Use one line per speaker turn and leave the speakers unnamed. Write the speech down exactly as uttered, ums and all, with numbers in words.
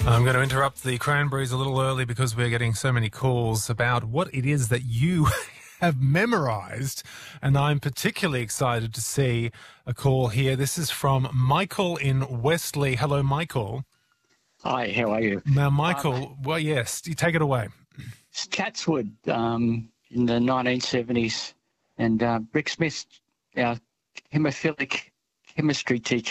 I'm going to interrupt the Cranberries a little early because we're getting so many calls about what it is that you have memorised, and I'm particularly excited to see a call here. This is from Michael in Westlea. Hello, Michael.
Hi, how are you?
Now, Michael,
Um,
well, yes, you take it away.
it's Chatswood um, in the nineteen seventies, and uh, Rick Smith, our hemophilic chemistry teacher,